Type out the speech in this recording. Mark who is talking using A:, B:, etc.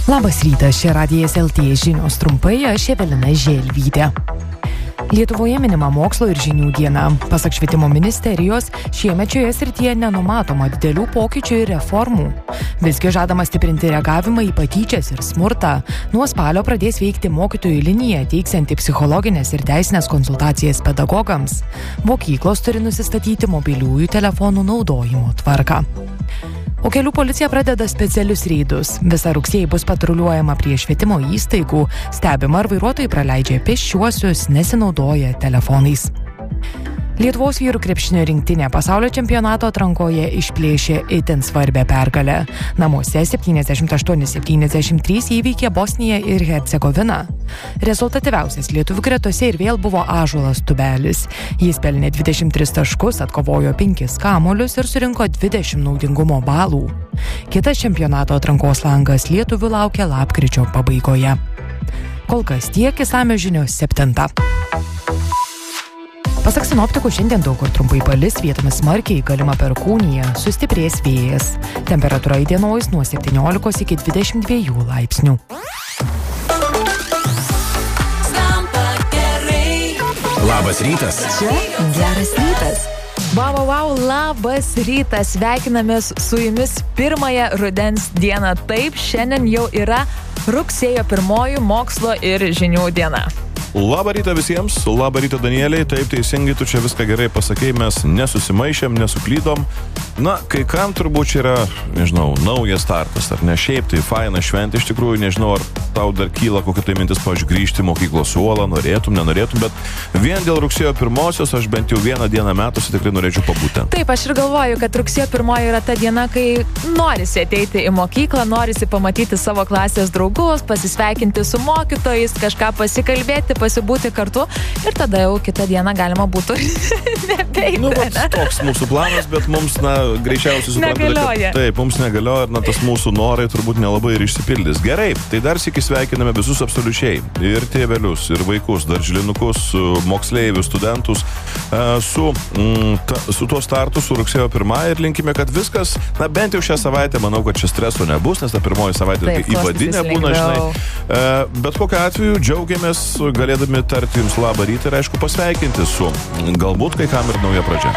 A: Labas rytas, čia Radijas LT žinios trumpai, aš Evelina Želvytė. Lietuvoje minima mokslo ir žinių diena. Pasak švietimo ministerijos, šiemet šioje srityje nenumatoma didelių pokyčių ir reformų. Visgi žadama stiprinti reagavimą į patyčias ir smurtą. Nuo spalio pradės veikti mokytojų linija, teiksianti psichologinės ir teisinės konsultacijas pedagogams. Mokyklos turi nusistatyti mobiliųjų telefonų naudojimo tvarką. O kelių policija pradeda specialius reidus. Visą rugsėjį bus patruliuojama prie švietimo įstaigų, stebima ar vairuotojai praleidžia pėsčiuosius, nesinaudoja telefonais. Lietuvos vyrų krepšinio rinktinė pasaulio čempionato atrankoje išplėšė itin svarbią pergalę. Namuose 78-73 įveikė Bosniją ir Hercegoviną. Rezultatyviausias lietuvių gretose ir vėl buvo Ąžuolas Tubelis. Jis pelnė 23 taškus, atkovojo 5 kamuolius ir surinko 20 naudingumo balų. Kitas čempionato atrankos langas lietuvių laukia lapkričio pabaigoje. Kol kas tiek, išsamios žinios 7. Pasak sinoptikų, šiandien daug kur trumpai palis, vietomis smarkiai, galima perkūnija, sustiprės vėjas. Temperatūra įdienojus nuo 17 iki 22 laipsnių.
B: Labas rytas.
A: Čia geras rytas. Wow, labas rytas. Sveikinamės su jumis pirmąją rudens dieną. Taip, šiandien jau yra rugsėjo 1 mokslo ir žinių diena.
C: Labą rytą visiems, labą rytą Danieliai, taip teisingai, tu čia viską gerai pasakei, mes nesusimaišėm, nesuklydom. Na, kai kam turbūt čia yra, nežinau, naujas startas, ar ne, šiaip tai faina šventė, iš tikrųjų, nežinau, ar tau dar kyla kokia tai mintis, pavyzdžiui, grįžti mokyklos suolą, norėtum, nenorėtum, bet vien dėl rugsėjo 1-osios aš bent jau vieną dieną metuose tikrai norėčiau pabūti.
A: Taip, aš ir galvoju, kad rugsėjo 1 yra ta diena, kai norisi ateiti į mokyklą, norisi pamatyti savo klasės draugus, pasisveikinti su mokytojais, kažką pasikalbėti, pasibūti kartu ir tada jau kitą dieną galima būtų nebeiti.
C: Nu, toks mūsų planas, bet mums, greičiausiai suprantate, taip, mums negalioja ir, tas mūsų norai turbūt nelabai ir išsipildys. Gerai, tai dar sykį sveikiname visus absoliučiai. Ir tėvelius, ir vaikus, darželinukus, moksleivius, studentus, su tuo startu, su rugsėjo 1 ir linkime, kad viskas, bent jau šią savaitę, manau, kad čia streso nebus, nes ta pirmoji savaitė taip, įvadinė būna, žinai. Bet kokiu atveju džiaugiamės galėdami tarti jums labą rytą ir aišku pasveikinti su galbūt kai kam ir nauja pradžia.